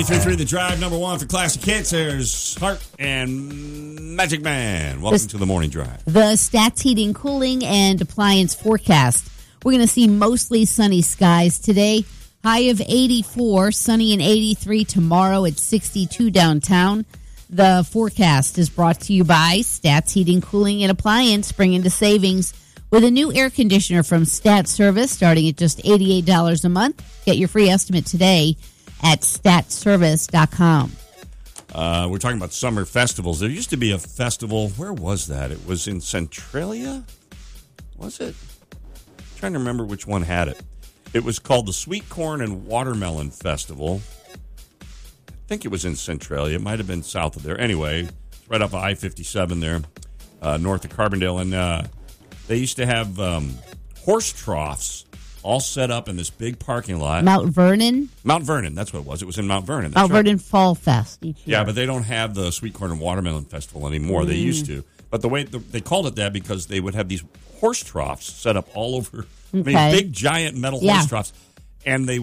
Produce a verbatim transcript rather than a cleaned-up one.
ninety-three point three The Drive, number one for classic hits. There's Heart and Magic Man. Welcome the, to the Morning Drive. The Stats Heating, Cooling, and Appliance forecast. We're going to see mostly sunny skies today. High of eighty-four, sunny and eighty-three tomorrow at sixty-two downtown. The forecast is brought to you by Stats Heating, Cooling, and Appliance. Bring into savings with a new air conditioner from Stat Service starting at just eighty-eight dollars a month. Get your free estimate today at stat service dot com. Uh, we're talking about summer festivals. There used to be a festival. Where was that? It was in Centralia? Was it? I'm trying to remember which one had it. It was called the Sweet Corn and Watermelon Festival. I think it was in Centralia. It might have been south of there. Anyway, it's right up I fifty-seven there, uh, north of Carbondale. And uh, they used to have um, horse troughs all set up in this big parking lot. Mount Vernon? Mount Vernon, that's what it was. It was in Mount Vernon. Mount right. Vernon Fall Fest each year. Yeah, but they don't have the Sweet Corn and Watermelon Festival anymore. Mm. They used to. But the way the, they called it that because they would have these horse troughs set up all over. Okay. I mean, big, giant metal yeah. horse troughs. And they